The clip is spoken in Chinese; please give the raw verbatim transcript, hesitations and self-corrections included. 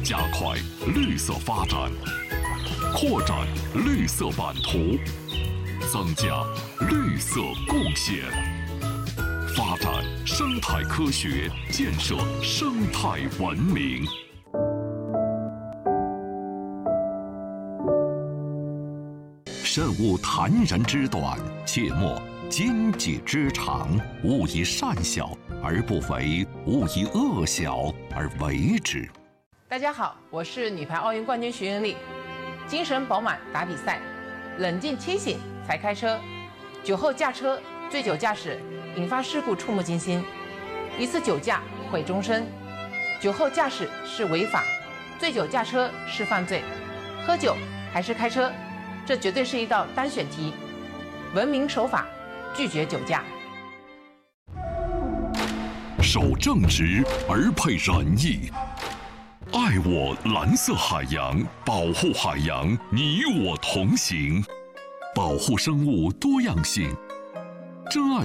加快绿色发展，扩展绿色版图，增加绿色贡献，发展生态科学，建设生态文明。慎勿谈人之短，切莫奸己之长。勿以善小而不为，勿以恶小而为之。 大家好，我是女排奥运冠军徐云丽。精神饱满打比赛，冷静清醒才开车。酒后驾车、醉酒驾驶引发事故触目惊心，一次酒驾毁终身。酒后驾驶是违法，醉酒驾车是犯罪。喝酒还是开车，这绝对是一道单选题。文明守法，拒绝酒驾。 守正直而配仁义，爱我蓝色海洋，保护海洋，你我同行，保护生物多样性，珍爱